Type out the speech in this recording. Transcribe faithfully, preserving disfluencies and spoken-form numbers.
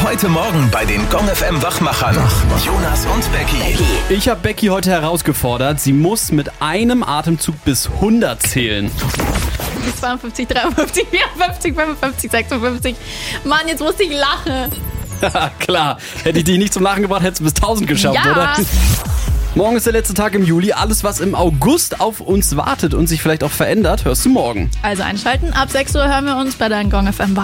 Heute Morgen bei den Gong F M Wachmachern. Jonas und Becky. Ich habe Becky heute herausgefordert. Sie muss mit einem Atemzug bis hundert zählen. zweiundfünfzig, dreiundfünfzig, vierundfünfzig, fünfundfünfzig, sechsundfünfzig. Mann, jetzt musste ich lachen. Klar, hätte ich dich nicht zum Lachen gebracht, hättest du bis tausend geschafft, Ja. oder? Morgen ist der letzte Tag im Juli. Alles, was im August auf uns wartet und sich vielleicht auch verändert, hörst du morgen. Also einschalten. Ab sechs Uhr hören wir uns bei deinen Gong F M Wach.